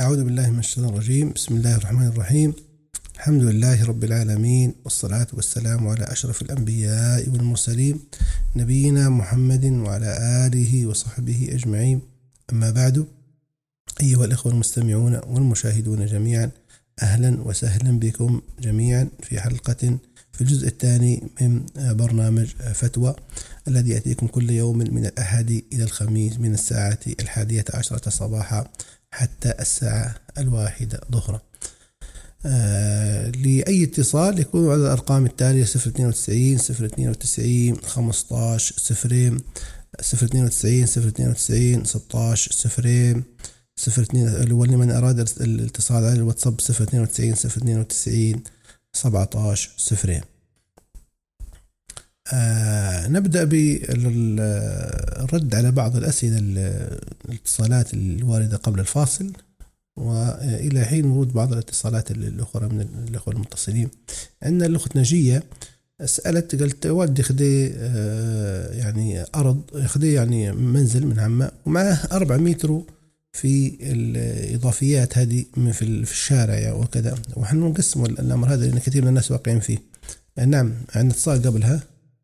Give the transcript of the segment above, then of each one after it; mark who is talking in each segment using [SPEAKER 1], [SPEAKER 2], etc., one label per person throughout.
[SPEAKER 1] أعوذ بالله من الشيطان الرجيم. بسم الله الرحمن الرحيم. الحمد لله رب العالمين، والصلاة والسلام على أشرف الأنبياء والمرسلين، نبينا محمد وعلى آله وصحبه أجمعين. أما بعد، أيها الإخوة المستمعون والمشاهدون جميعا، أهلا وسهلا بكم جميعا في حلقة في الجزء الثاني من برنامج فتوى الذي يأتيكم كل يوم من الأحد إلى الخميس من الساعة 11 صباحا حتى الساعة 1 ظهرا. لأي اتصال يكون على الأرقام التالية: 092 092 15 0 092 092 16 0 02. ولمن أراد الاتصال على الواتساب 092 092 17 0. نبدأ بالرد على بعض الأسئلة الاتصالات الواردة قبل الفاصل، وإلى حين ورود بعض الاتصالات الأخرى من الأخوة المتصلين. عندنا الأخت نجية سألت، قالت والدي خدي يعني أرض، خدي يعني منزل من عمه ومعه 4 متر في الإضافيات هذه في الشارع يعني وكذا، ونحن نقسم الأمر هذا لأن كثير من الناس واقعين فيه. نعم، عندنا اتصال قبلها.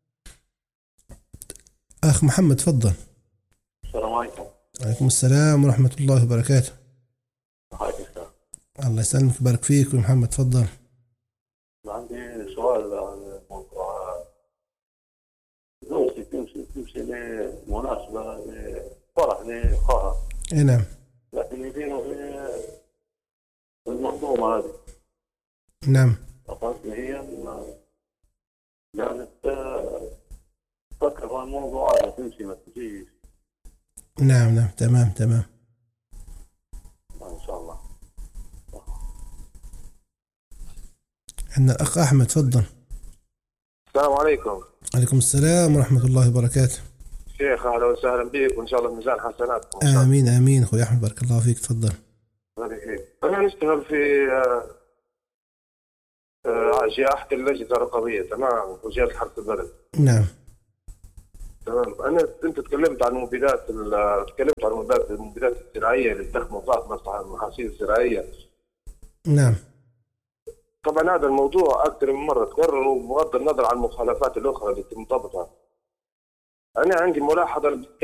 [SPEAKER 1] أخ محمد تفضل.
[SPEAKER 2] السلام عليكم.
[SPEAKER 1] وعليكم السلام ورحمة الله وبركاته.
[SPEAKER 2] حياك
[SPEAKER 1] الله يسلمك ويبارك فيك. محمد تفضل.
[SPEAKER 2] عندي سؤال عن موضوع زوجتي تمشي لمناسبة لفرح لأخاها.
[SPEAKER 1] نعم.
[SPEAKER 2] لكن يديروا في المنظومة هذه.
[SPEAKER 1] نعم.
[SPEAKER 2] فقالت لي هي كانت تفكر في الموضوع هذا، تمشي ما تجيش.
[SPEAKER 1] نعم تمام.
[SPEAKER 2] إن شاء الله.
[SPEAKER 1] عندنا الأخ أحمد تفضل.
[SPEAKER 2] السلام عليكم.
[SPEAKER 1] عليكم السلام ورحمة الله وبركاته.
[SPEAKER 2] شيخ أهلا وسهلا بك، وإن شاء الله ميزان حسناتكم.
[SPEAKER 1] آمين أخوي أحمد، بارك الله فيك. تفضل.
[SPEAKER 2] أنا نشتغل في جائحة اللجنة الرقابية، تمام، وجهة الحرث البلد.
[SPEAKER 1] نعم.
[SPEAKER 2] تمام. أنت تكلمت عن المبيدات الزراعية اللي تدخل مضاعف المحاصيل الزراعية.
[SPEAKER 1] نعم.
[SPEAKER 2] طبعا هذا الموضوع أكثر من مرة تكرر، وبغض النظر عن المخالفات الأخرى اللي تم ضبطها. أنا عندي ملاحظة